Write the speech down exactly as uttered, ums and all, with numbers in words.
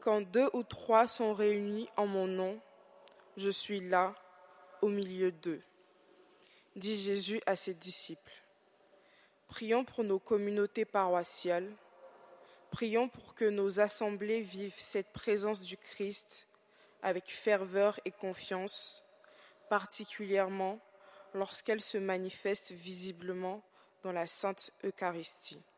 Quand deux ou trois sont réunis en mon nom, je suis là, au milieu d'eux, dit Jésus à ses disciples. Prions pour nos communautés paroissiales. Prions pour que nos assemblées vivent cette présence du Christ avec ferveur et confiance, particulièrement lorsqu'elle se manifeste visiblement dans la Sainte Eucharistie.